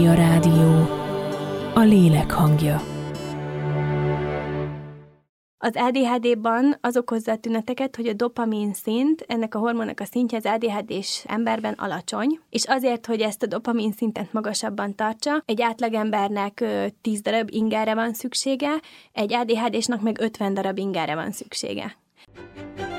A rádió, a lélek hangja. Az ADHD-ban az okozza a tüneteket, hogy a dopamin szint, ennek a hormonnak a szintje az ADHD-s emberben alacsony, és azért, hogy ezt a dopamin szintet magasabban tartsa, egy átlagembernek 10 darab ingerre van szüksége, egy ADHD-snak meg 50 darab ingerre van szüksége.